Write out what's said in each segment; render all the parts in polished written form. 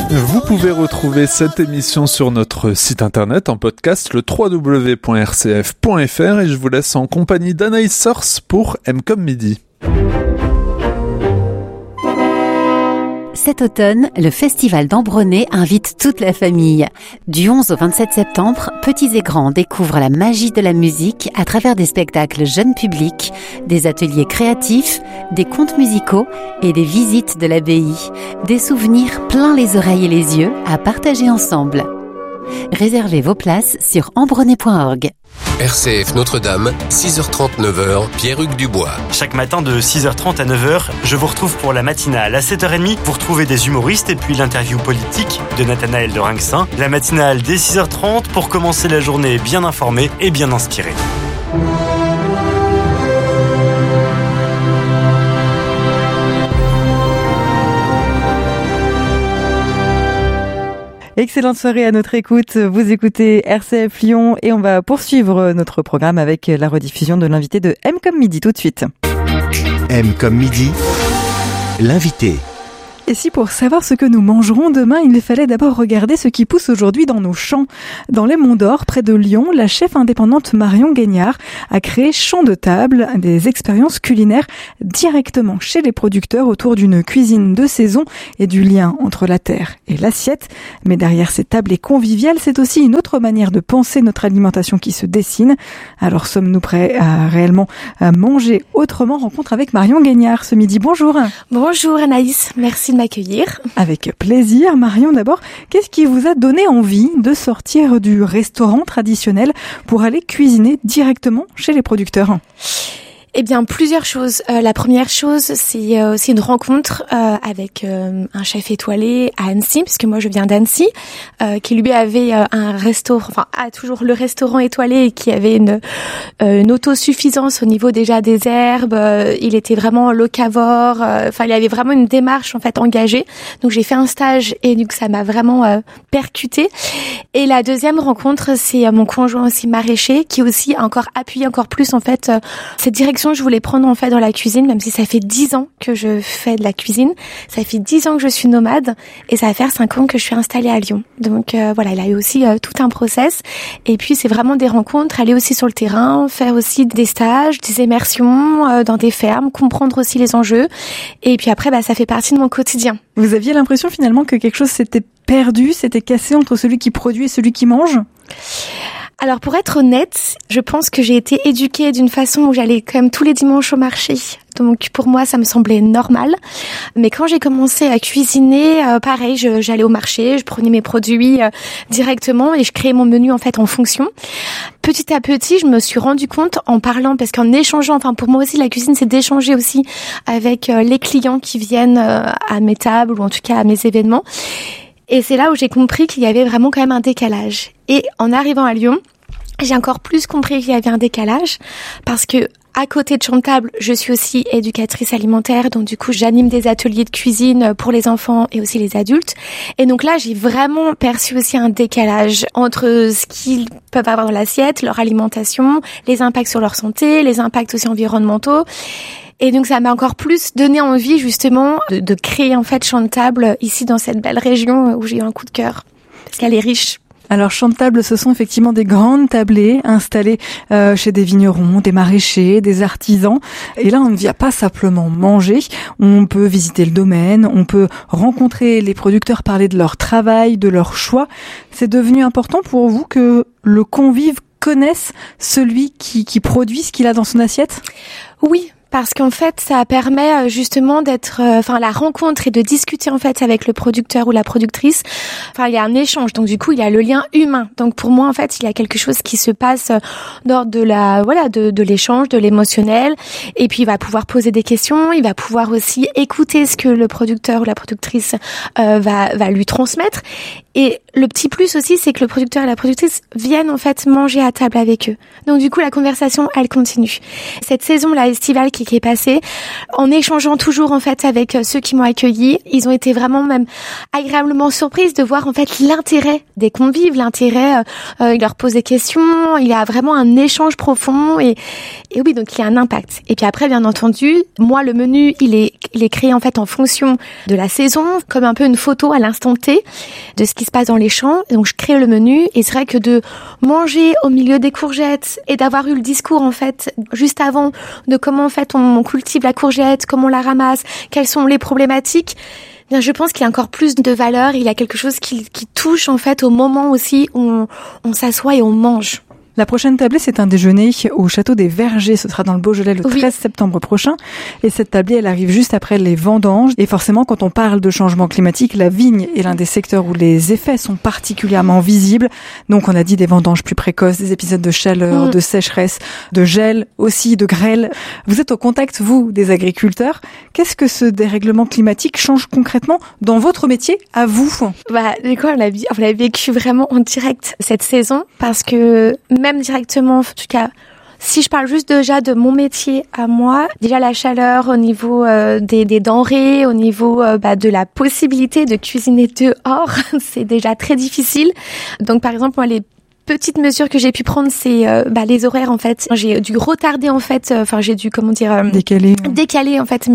Vous pouvez retrouver cette émission sur notre site internet en podcast, le www.rcf.fr, et je vous laisse en compagnie d'Anaïs Source pour M comme midi. Cet automne, le Festival d'Ambronay invite toute la famille. Du 11 au 27 septembre, petits et grands découvrent la magie de la musique à travers des spectacles jeunes publics, des ateliers créatifs, des contes musicaux et des visites de l'abbaye. Des souvenirs plein les oreilles et les yeux à partager ensemble. Réservez vos places sur ambronay.org. RCF Notre-Dame, 6h30, 9h, Pierre-Hugues Dubois. Chaque matin de 6h30 à 9h, je vous retrouve pour la matinale. À 7h30, vous retrouvez des humoristes et puis l'interview politique de Nathanaël de Rinxin. La matinale dès 6h30 pour commencer la journée bien informée et bien inspirée. Excellente soirée à notre écoute. Vous écoutez RCF Lyon et on va poursuivre notre programme avec la rediffusion de l'invité de M comme midi tout de suite. M comme midi, l'invité. Et si pour savoir ce que nous mangerons demain, il fallait d'abord regarder ce qui pousse aujourd'hui dans nos champs. Dans les Monts d'Or, près de Lyon, la chef indépendante Marion Guignard a créé Champ de table, des expériences culinaires directement chez les producteurs autour d'une cuisine de saison et du lien entre la terre et l'assiette. Mais derrière ces tablées conviviales, c'est aussi une autre manière de penser notre alimentation qui se dessine. Alors sommes-nous prêts à réellement manger autrement? Rencontre avec Marion Guignard ce midi. Bonjour. Bonjour Anaïs, merci de m'accueillir. Avec plaisir. Marion, d'abord, qu'est-ce qui vous a donné envie de sortir du restaurant traditionnel pour aller cuisiner directement chez les producteurs? Eh bien, plusieurs choses. La première chose, c'est une rencontre avec un chef étoilé à Annecy, puisque moi je viens d'Annecy, qui lui avait un restaurant, enfin a toujours le restaurant étoilé et qui avait une autosuffisance au niveau déjà des herbes. Il était vraiment locavore. Enfin, il avait vraiment une démarche en fait engagée. Donc j'ai fait un stage et donc ça m'a vraiment percuté. Et la deuxième rencontre, c'est mon conjoint aussi maraîcher, qui aussi a encore appuyé encore plus en fait cette direction que je voulais prendre en fait dans la cuisine, même si ça fait 10 ans que je fais de la cuisine, ça fait 10 ans que je suis nomade et ça va faire 5 ans que je suis installée à Lyon. Donc voilà, il a eu aussi tout un process et puis c'est vraiment des rencontres, aller aussi sur le terrain, faire aussi des stages, des immersions dans des fermes, comprendre aussi les enjeux et puis après ça fait partie de mon quotidien. Vous aviez l'impression finalement que quelque chose s'était perdu, s'était cassé entre celui qui produit et celui qui mange? Alors pour être honnête, je pense que j'ai été éduquée d'une façon où j'allais quand même tous les dimanches au marché. Donc pour moi, ça me semblait normal. Mais quand j'ai commencé à cuisiner, pareil, j'allais au marché, je prenais mes produits directement et je créais mon menu en fait en fonction. Petit à petit, je me suis rendu compte en parlant, parce qu'en échangeant, enfin pour moi aussi la cuisine c'est d'échanger aussi avec les clients qui viennent à mes tables ou en tout cas à mes événements. Et c'est là où j'ai compris qu'il y avait vraiment quand même un décalage. Et en arrivant à Lyon, j'ai encore plus compris qu'il y avait un décalage parce que à côté de Champ de table, je suis aussi éducatrice alimentaire, donc du coup j'anime des ateliers de cuisine pour les enfants et aussi les adultes. Et donc là, j'ai vraiment perçu aussi un décalage entre ce qu'ils peuvent avoir dans l'assiette, leur alimentation, les impacts sur leur santé, les impacts aussi environnementaux. Et donc ça m'a encore plus donné envie justement de créer en fait Champ de table ici dans cette belle région où j'ai eu un coup de cœur parce qu'elle est riche. Alors Champ de table, ce sont effectivement des grandes tablées installées chez des vignerons, des maraîchers, des artisans. Et là, on ne vient pas simplement manger, on peut visiter le domaine, on peut rencontrer les producteurs, parler de leur travail, de leur choix. C'est devenu important pour vous que le convive connaisse celui qui produit ce qu'il a dans son assiette? Oui. Parce qu'en fait, ça permet justement d'être, la rencontre et de discuter en fait avec le producteur ou la productrice. Enfin, il y a un échange, donc du coup, il y a le lien humain. Donc pour moi, en fait, il y a quelque chose qui se passe lors de de l'échange, de l'émotionnel. Et puis, il va pouvoir poser des questions. Il va pouvoir aussi écouter ce que le producteur ou la productrice va lui transmettre. Et le petit plus aussi, c'est que le producteur et la productrice viennent en fait manger à table avec eux. Donc du coup, la conversation, elle continue. Cette saison-là estivale qui est passée, en échangeant toujours en fait avec ceux qui m'ont accueilli, ils ont été vraiment même agréablement surprises de voir en fait l'intérêt des convives, l'intérêt, ils leur posent des questions, il y a vraiment un échange profond et oui, donc il y a un impact. Et puis après, bien entendu, moi le menu, il est créé en fait en fonction de la saison, comme un peu une photo à l'instant T de ce qui se passe dans les champs. Et donc je crée le menu et c'est vrai que de manger au milieu des courgettes et d'avoir eu le discours en fait juste avant de comment en fait on cultive la courgette, comment on la ramasse, quelles sont les problématiques. Bien, je pense qu'il y a encore plus de valeur. Il y a quelque chose qui touche en fait au moment aussi où on s'assoit et on mange. La prochaine tablée, c'est un déjeuner au Château des Vergers. Ce sera dans le Beaujolais le 13 septembre prochain. Et cette tablée, elle arrive juste après les vendanges. Et forcément, quand on parle de changement climatique, la vigne est l'un des secteurs où les effets sont particulièrement visibles. Donc, on a dit des vendanges plus précoces, des épisodes de chaleur, de sécheresse, de gel, aussi de grêle. Vous êtes au contact, vous, des agriculteurs. Qu'est-ce que ce dérèglement climatique change concrètement dans votre métier, à vous? Du coup, on l'a vécu vraiment en direct cette saison parce que même directement, en tout cas, si je parle juste déjà de mon métier à moi, déjà la chaleur au niveau des denrées, au niveau de la possibilité de cuisiner dehors, c'est déjà très difficile. Donc par exemple, moi, les petites mesures que j'ai pu prendre, c'est les horaires en fait. J'ai dû retarder en fait, j'ai dû décaler en fait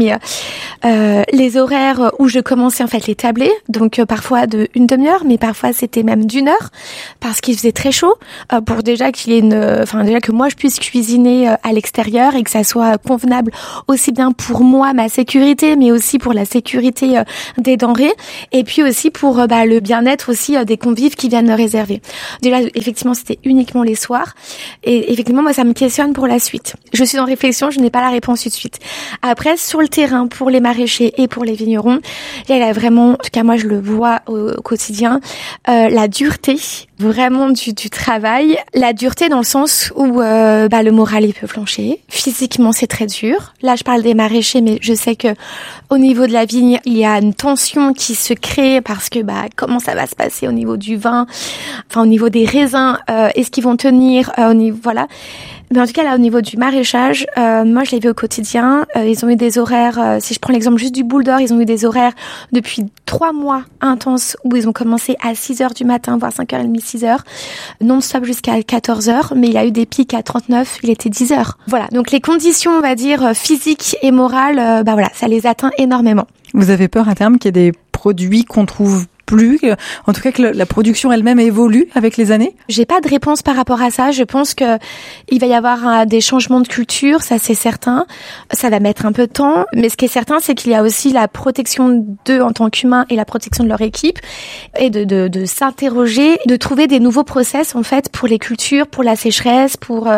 les horaires où je commençais en fait les tablés. Donc parfois de une demi-heure, mais parfois c'était même d'1 heure parce qu'il faisait très chaud pour déjà qu'il y ait déjà que moi je puisse cuisiner à l'extérieur et que ça soit convenable aussi bien pour moi, ma sécurité, mais aussi pour la sécurité des denrées et puis aussi pour le bien-être aussi des convives qui viennent me réserver. Déjà effectivement c'était uniquement les soirs et effectivement moi ça me questionne pour la suite. Je suis en réflexion, je n'ai pas la réponse tout de suite. Après sur le terrain pour les maraîchers et pour les vignerons, il y a vraiment, en tout cas moi je le vois au quotidien, la dureté vraiment du travail, la dureté dans le sens où le moral il peut flancher, physiquement c'est très dur. Là je parle des maraîchers mais je sais que au niveau de la vigne, il y a une tension qui se crée parce que comment ça va se passer au niveau du vin, au niveau des raisins, est-ce qu'ils vont tenir au niveau Mais en tout cas là au niveau du maraîchage, moi je l'ai vu au quotidien, ils ont eu des horaires, si je prends l'exemple juste du Boule d'Or, ils ont eu des horaires depuis 3 mois intenses où ils ont commencé à 6h du matin, voire 5h30, 6h, non-stop jusqu'à 14h, mais il y a eu des pics à 39, il était 10h. Voilà, donc les conditions on va dire physiques et morales, ça les atteint énormément. Vous avez peur à terme qu'il y ait des produits qu'on trouve plus, en tout cas que la production elle-même évolue avec les années? J'ai pas de réponse par rapport à ça. Je pense que il va y avoir des changements de culture, ça c'est certain. Ça va mettre un peu de temps, mais ce qui est certain, c'est qu'il y a aussi la protection d'eux en tant qu'humains et la protection de leur équipe et de s'interroger, de trouver des nouveaux process en fait pour les cultures, pour la sécheresse,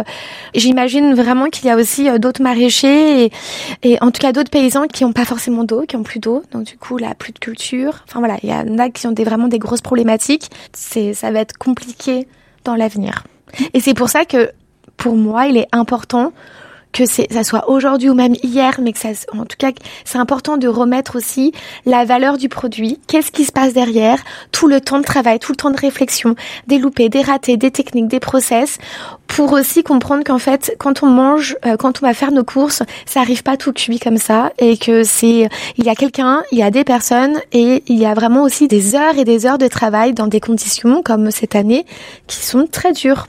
j'imagine vraiment qu'il y a aussi d'autres maraîchers et en tout cas d'autres paysans qui ont pas forcément d'eau, qui ont plus d'eau, donc du coup là plus de culture. Enfin voilà, il y en a qui ont vraiment des grosses problématiques, ça va être compliqué dans l'avenir. Et c'est pour ça que, pour moi, il est important que ça soit aujourd'hui ou même hier, mais en tout cas, c'est important de remettre aussi la valeur du produit. Qu'est-ce qui se passe derrière? Tout le temps de travail, tout le temps de réflexion, des loupés, des ratés, des techniques, des process, pour aussi comprendre qu'en fait, quand on mange, quand on va faire nos courses, ça arrive pas tout cuit comme ça, et que il y a quelqu'un, il y a des personnes, et il y a vraiment aussi des heures et des heures de travail dans des conditions comme cette année qui sont très dures.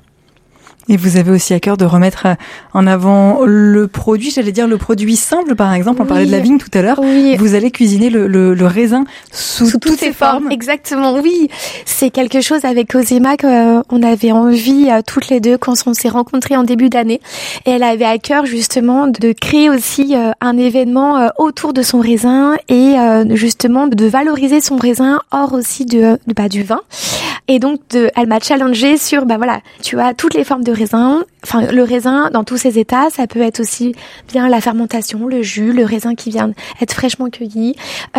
Et vous avez aussi à cœur de remettre en avant le produit, j'allais dire le produit simple par exemple, on parlait de la vigne tout à l'heure, vous allez cuisiner le raisin sous toutes ses formes. Exactement, oui. C'est quelque chose avec Cosima qu'on avait envie toutes les deux quand on s'est rencontrés en début d'année. Et elle avait à cœur justement de créer aussi un événement autour de son raisin et justement de valoriser son raisin hors aussi du vin. Et donc elle m'a challengée sur tu as toutes les formes de raisin, le raisin dans tous ses états, ça peut être aussi bien la fermentation, le jus, le raisin qui vient être fraîchement cueilli,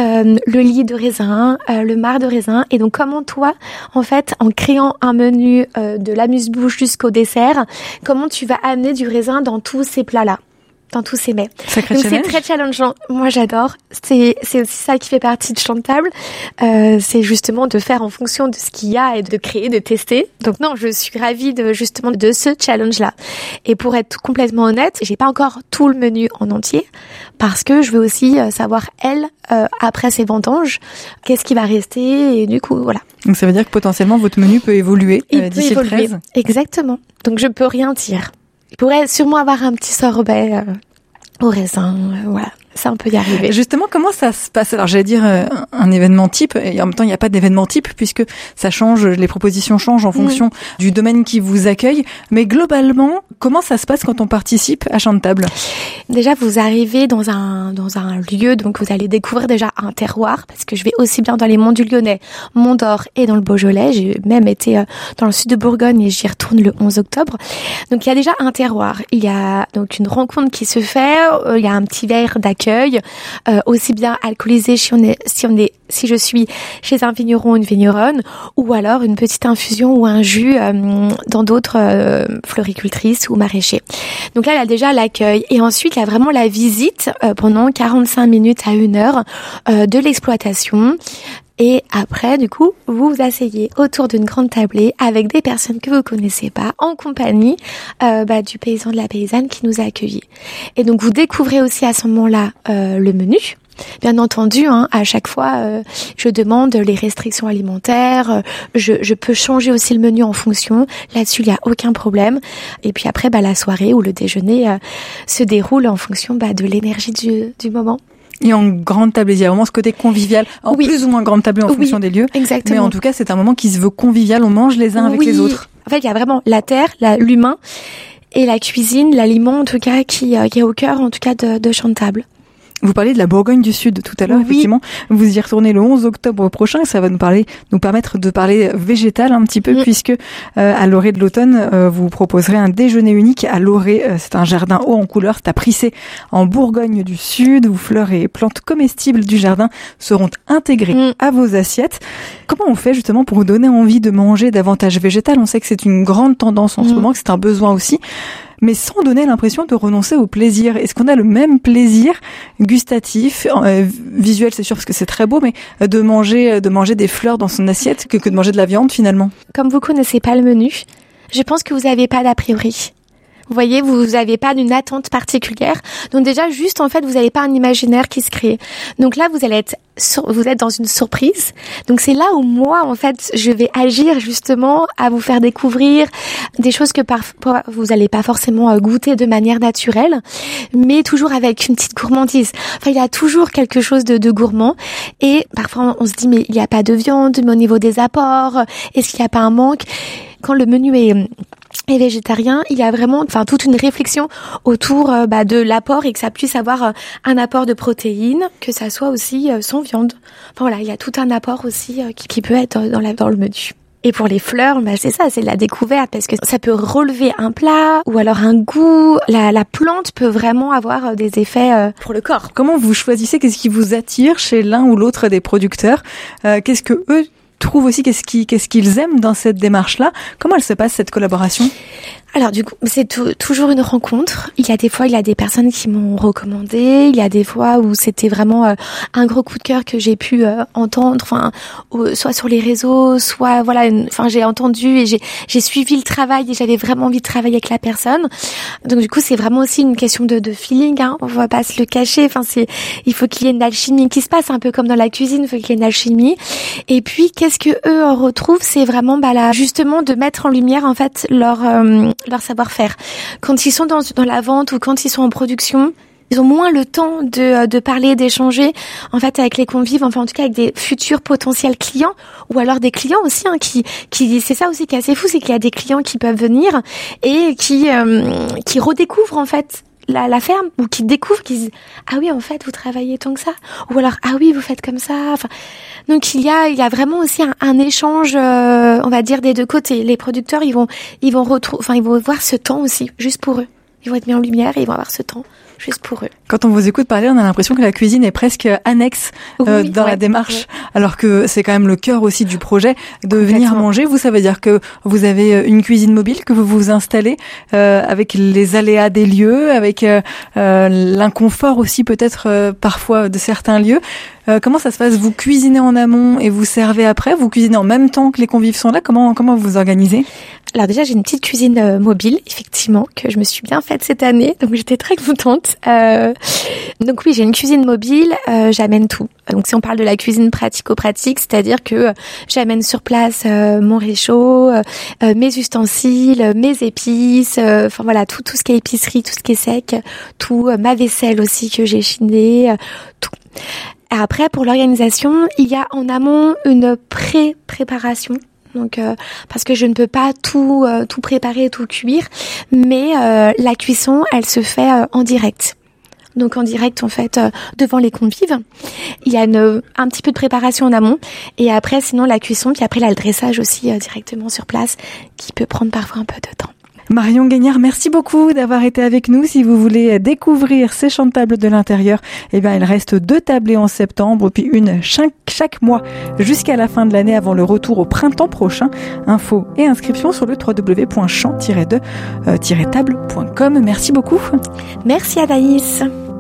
le lit de raisin, le marc de raisin. Et donc comment toi, en fait, en créant un menu de l'amuse-bouche jusqu'au dessert, comment tu vas amener du raisin dans tous ces plats-là? dans tous ces mets. Sacré Donc challenge. c'est très challengeant. Moi j'adore. C'est aussi ça qui fait partie de Chant de table. C'est justement de faire en fonction de ce qu'il y a et de créer, de tester. Donc non, je suis ravie de ce challenge-là. Et pour être complètement honnête, j'ai pas encore tout le menu en entier parce que je veux aussi savoir après ces vendanges, qu'est-ce qui va rester et du coup voilà. Donc ça veut dire que potentiellement votre menu peut évoluer d'ici le 13. Exactement. Donc je peux rien dire. Il pourrait sûrement avoir un petit sorbet au raisin, voilà. Ça, on peut y arriver. Justement, comment ça se passe? Alors, j'allais dire un événement type, et en même temps, il n'y a pas d'événement type puisque ça change, les propositions changent en fonction du domaine qui vous accueille. Mais globalement, comment ça se passe quand on participe à Chant de table? Déjà, vous arrivez dans un lieu, donc vous allez découvrir déjà un terroir, parce que je vais aussi bien dans les monts du Lyonnais, Mont d'Or et dans le Beaujolais. J'ai même été dans le sud de Bourgogne et j'y retourne le 11 octobre. Donc, il y a déjà un terroir. Il y a donc une rencontre qui se fait. Il y a un petit verre d'accueil. Aussi bien alcoolisé si je suis chez un vigneron ou une vigneronne, ou alors une petite infusion ou un jus dans d'autres floricultrices ou maraîchers. Donc là, il y a déjà l'accueil. Et ensuite, il y a vraiment la visite pendant 45 minutes à 1 heure de l'exploitation. Et après, du coup, vous vous asseyez autour d'une grande tablée avec des personnes que vous connaissez pas, en compagnie du paysan, de la paysanne qui nous a accueillis. Et donc, vous découvrez aussi à ce moment-là le menu. Bien entendu, à chaque fois, je demande les restrictions alimentaires. Je peux changer aussi le menu en fonction. Là-dessus, il n'y a aucun problème. Et puis après, la soirée ou le déjeuner se déroule en fonction de l'énergie du moment. Et en grande tablée, il y a vraiment ce côté convivial, plus ou moins grande tablée en fonction des lieux. Exactement. Mais en tout cas, c'est un moment qui se veut convivial, on mange les uns avec les autres. En fait, il y a vraiment la terre, l'humain et la cuisine, l'aliment en tout cas qui est au cœur en tout cas de Chant de table. Vous parliez de la Bourgogne du Sud tout à l'heure, effectivement. Vous y retournez le 11 octobre prochain et ça va nous permettre de parler végétal un petit peu puisque à l'orée de l'automne, vous proposerez un déjeuner unique à l'orée. C'est un jardin haut en couleur, c'est à Prissé en Bourgogne du Sud où fleurs et plantes comestibles du jardin seront intégrées à vos assiettes. Comment on fait justement pour vous donner envie de manger davantage végétal? On sait que c'est une grande tendance en ce moment, que c'est un besoin aussi. Mais sans donner l'impression de renoncer au plaisir. Est-ce qu'on a le même plaisir gustatif, visuel c'est sûr parce que c'est très beau, mais de manger des fleurs dans son assiette que de manger de la viande finalement? Comme vous connaissez pas le menu, je pense que vous n'avez pas d'a priori. Vous voyez, vous n'avez pas d'une attente particulière. Donc déjà, juste en fait, vous n'avez pas un imaginaire qui se crée. Donc là, vous êtes dans une surprise. Donc c'est là où moi, en fait, je vais agir justement à vous faire découvrir des choses que parfois vous n'allez pas forcément goûter de manière naturelle, mais toujours avec une petite gourmandise. Enfin, il y a toujours quelque chose de gourmand. Et parfois, on se dit, mais il n'y a pas de viande, mais au niveau des apports, est-ce qu'il n'y a pas un manque? Quand le menu est végétarien, il y a vraiment toute une réflexion autour de l'apport et que ça puisse avoir un apport de protéines, que ça soit aussi sans viande. Enfin, voilà, il y a tout un apport aussi qui peut être dans le menu. Et pour les fleurs, c'est ça, c'est de la découverte parce que ça peut relever un plat ou alors un goût. La plante peut vraiment avoir des effets pour le corps. Comment vous choisissez? Qu'est-ce qui vous attire chez l'un ou l'autre des producteurs? Qu'est-ce que eux trouvent aussi, qu'est-ce qu'ils aiment dans cette démarche-là? Comment elle se passe, cette collaboration? Alors du coup, c'est toujours une rencontre. Il y a des personnes qui m'ont recommandé. Il y a des fois où c'était vraiment un gros coup de cœur que j'ai pu entendre, soit sur les réseaux, soit j'ai entendu et j'ai suivi le travail et j'avais vraiment envie de travailler avec la personne. Donc du coup, c'est vraiment aussi une question de feeling. On va pas se le cacher. Il faut qu'il y ait une alchimie qui se passe, un peu comme dans la cuisine. Il faut qu'il y ait une alchimie. Et puis, qu'est-ce que eux retrouvent? C'est vraiment justement de mettre en lumière en fait leur savoir-faire. Quand ils sont dans la vente ou quand ils sont en production, ils ont moins le temps de parler, d'échanger en fait avec les convives, enfin en tout cas avec des futurs potentiels clients ou alors des clients aussi qui c'est ça aussi qui est assez fou, c'est qu'il y a des clients qui peuvent venir et qui redécouvrent en fait la ferme ou qui découvrent, qui disent ah oui en fait vous travaillez tant que ça, ou alors ah oui vous faites comme ça. Enfin donc il y a vraiment aussi un échange on va dire des deux côtés. Les producteurs ils vont voir ce temps aussi juste pour eux. Ils vont être mis en lumière et ils vont avoir ce temps juste pour eux. Quand on vous écoute parler, on a l'impression que la cuisine est presque annexe dans la démarche, alors que c'est quand même le cœur aussi du projet de venir manger. Vous, ça veut dire que vous avez une cuisine mobile que vous vous installez avec les aléas des lieux, avec l'inconfort aussi peut-être parfois de certains lieux. Comment ça se passe? Vous cuisinez en amont et vous servez après? Vous cuisinez en même temps que les convives sont là? Comment vous vous organisez? Alors déjà, j'ai une petite cuisine mobile, effectivement, que je me suis bien faite cette année, donc j'étais très contente. Donc oui, j'ai une cuisine mobile, j'amène tout. Donc si on parle de la cuisine pratico-pratique, c'est-à-dire que j'amène sur place mon réchaud, mes ustensiles, mes épices, enfin voilà, tout ce qui est épicerie, tout ce qui est sec, tout, ma vaisselle aussi que j'ai chinée, tout. Après, pour l'organisation, il y a en amont une préparation. Donc, parce que je ne peux pas tout préparer, tout cuire, mais la cuisson, elle se fait en direct. Donc en direct, en fait, devant les convives. Il y a un petit peu de préparation en amont, et après, sinon la cuisson, puis après là, le dressage aussi directement sur place, qui peut prendre parfois un peu de temps. Marion Guignard, merci beaucoup d'avoir été avec nous. Si vous voulez découvrir ces chants de table de l'intérieur, il reste 2 tablées en septembre, puis une chaque mois jusqu'à la fin de l'année avant le retour au printemps prochain. Infos et inscriptions sur le www.chant-de-table.com. Merci beaucoup. Merci Anaïs.